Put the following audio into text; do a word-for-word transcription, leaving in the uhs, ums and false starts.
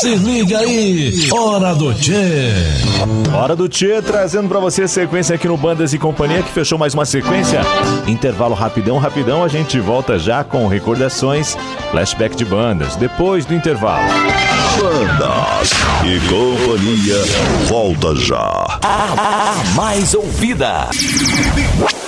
Se liga aí, Hora do Tchê. Hora do Tchê, trazendo pra você sequência aqui no Bandas e Companhia, que fechou mais uma sequência. Intervalo rapidão, rapidão, a gente volta já com recordações, flashback de bandas, depois do intervalo. Bandas e Companhia, volta já. A mais ouvida.